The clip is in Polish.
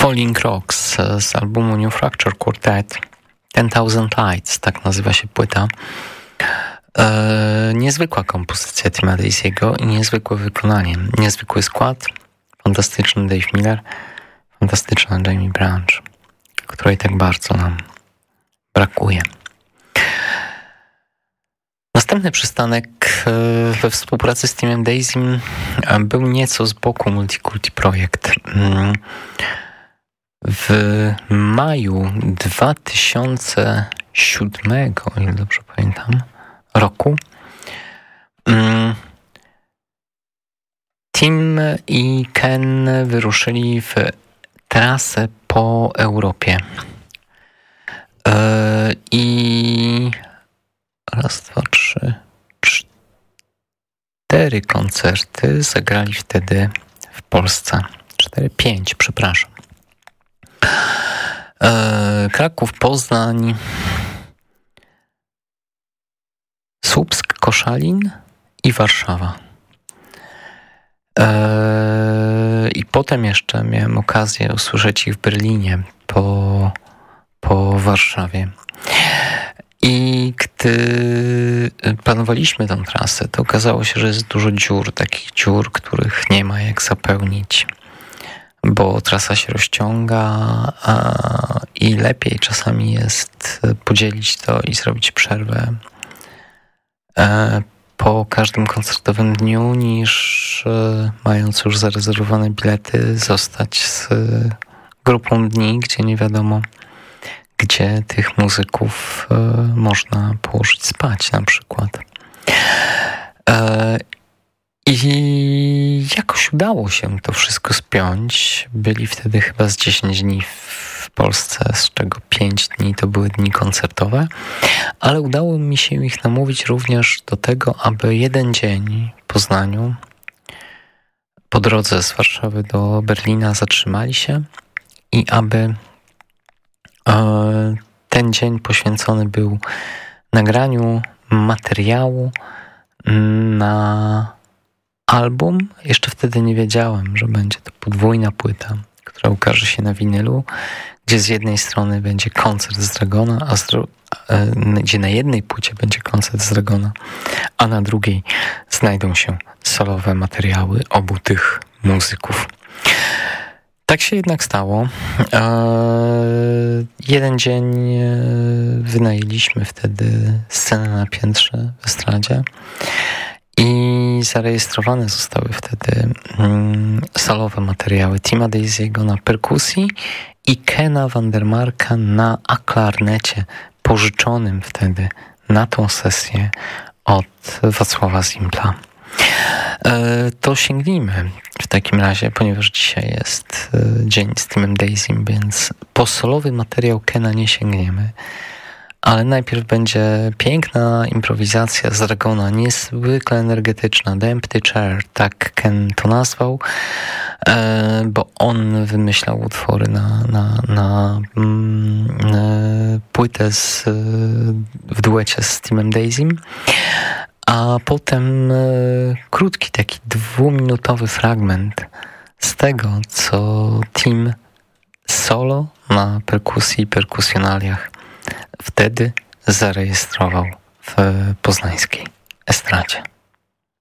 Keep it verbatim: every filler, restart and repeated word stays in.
Falling Rocks z albumu New Fracture Quartet. ten tysiąc Lights, tak nazywa się płyta. E, niezwykła kompozycja Tima Daisey'ego i niezwykłe wykonanie. Niezwykły skład, fantastyczny Dave Miller, fantastyczna Jamie Branch, której tak bardzo nam brakuje. Następny przystanek we współpracy z Timem Daisym był nieco z boku Multikulti Projekt. W maju dwa tysiące siódmego, o ile dobrze pamiętam, roku Tim i Ken wyruszyli w trasę po Europie. I raz, dwa, trzy, cztery koncerty zagrali wtedy w Polsce. Cztery, pięć, przepraszam. Kraków, Poznań, Słupsk, Koszalin i Warszawa. I potem jeszcze miałem okazję usłyszeć ich w Berlinie po, po Warszawie. I gdy planowaliśmy tę trasę, to okazało się, że jest dużo dziur, takich dziur, których nie ma jak zapełnić, bo trasa się rozciąga a, i lepiej czasami jest podzielić to i zrobić przerwę e, po każdym koncertowym dniu, niż e, mając już zarezerwowane bilety, zostać z grupą dni, gdzie nie wiadomo, gdzie tych muzyków e, można położyć spać na przykład. E, I jakoś udało się to wszystko spiąć. Byli wtedy chyba z dziesięć dni w Polsce, z czego pięć dni to były dni koncertowe, ale udało mi się ich namówić również do tego, aby jeden dzień w Poznaniu po drodze z Warszawy do Berlina zatrzymali się i aby ten dzień poświęcony był nagraniu materiału na album. Jeszcze wtedy nie wiedziałem, że będzie to podwójna płyta, która ukaże się na winylu, gdzie z jednej strony będzie koncert z Dragona, a z dru- gdzie na jednej płycie będzie koncert z Dragona, a na drugiej znajdą się solowe materiały obu tych muzyków. Tak się jednak stało. Jeden dzień wynajęliśmy wtedy scenę na piętrze w estradzie i zarejestrowane zostały wtedy solowe materiały Tima Daisey'ego na perkusji i Kena Vandermarka na a-klarnecie, pożyczonym wtedy na tą sesję od Wacława Zimpla. To sięgnijmy w takim razie, ponieważ dzisiaj jest dzień z Timem Daisym, więc po solowy materiał Kena nie sięgniemy. Ale najpierw będzie piękna improwizacja z Dragona, niezwykle energetyczna, The Empty Chair, tak Ken to nazwał, bo on wymyślał utwory na, na, na, na płytę z, w duecie z Timem Daisym. A potem e, krótki, taki dwuminutowy fragment z tego, co Tim solo na perkusji i perkusjonaliach wtedy zarejestrował w poznańskiej estradzie.